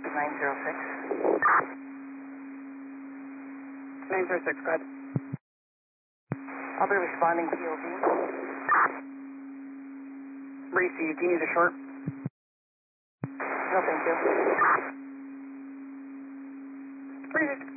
906. 906, go ahead. I'll be responding POV. Received. Do you need a short? No, thank you. Received.